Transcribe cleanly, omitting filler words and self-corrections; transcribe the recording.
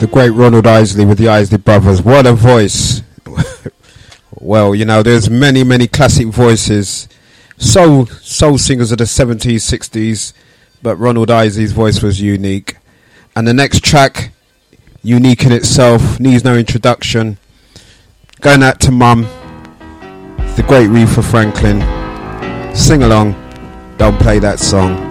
The great Ronald Isley with the Isley Brothers. What a voice. Well, you know, there's many classic voices. Soul singers of the 70s, 60s. But Ronald Isley's voice was unique. And the next track, unique in itself, needs no introduction. Going out to Mum. The great Aretha Franklin. Sing along. Don't play that song.